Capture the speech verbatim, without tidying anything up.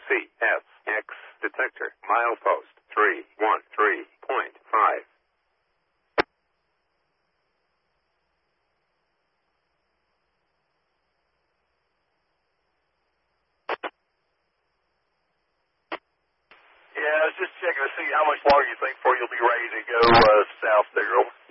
C S X detector. Milepost three one three point five. Yeah, I was just checking to see how much longer you think before you'll be ready to go uh, south there.